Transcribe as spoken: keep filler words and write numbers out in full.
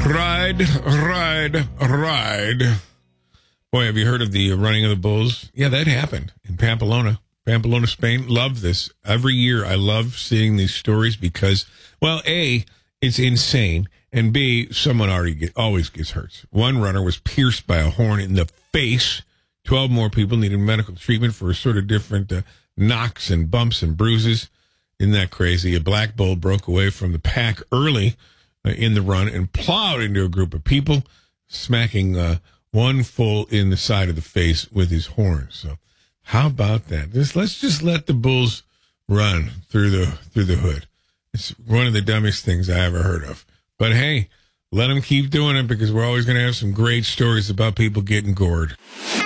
Ride, ride, ride. Boy, have you heard of the running of the bulls? Yeah, that happened in Pamplona. Pamplona, Spain. Love this. Every year I love seeing these stories because, well, A, it's insane, and B, someone already get, always gets hurt. One runner was pierced by a horn in the face. Twelve more people needed medical treatment for sort of different uh, knocks and bumps and bruises. Isn't that crazy? A black bull broke away from the pack early uh, in the run and plowed into a group of people, smacking uh, one full in the side of the face with his horns. So how about that? Just, let's just let the bulls run through the through the hood. It's one of the dumbest things I ever heard of. But hey, let them keep doing it because we're always going to have some great stories about people getting gored.